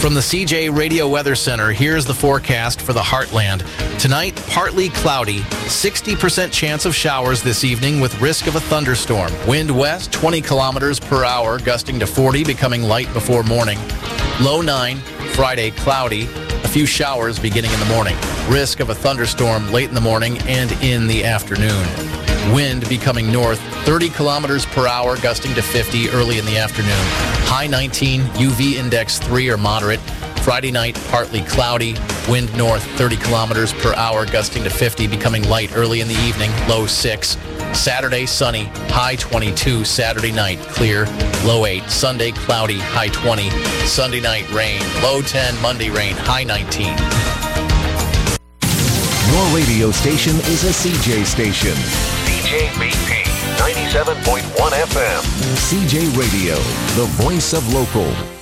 From the CJ Radio Weather Center, here's the forecast for the Heartland. Tonight, partly cloudy, 60% chance of showers this evening with risk of a thunderstorm. Wind west, 20 kilometers per hour, gusting to 40, becoming light before morning. Low 9, Friday, cloudy, a few showers beginning in the morning. Risk of a thunderstorm late in the morning and in the afternoon. Wind becoming north, 30 kilometers per hour, gusting to 50 early in the afternoon. High 19, UV index 3 or moderate. Friday night, partly cloudy. Wind north, 30 kilometers per hour, gusting to 50, becoming light early in the evening. Low 6. Saturday, sunny. High 22. Saturday night, clear. Low 8. Sunday, cloudy. High 20. Sunday night, rain. Low 10. Monday, rain. High 19. Your radio station is a CJ station. CJBP 97.1 FM. CJ Radio, the voice of local.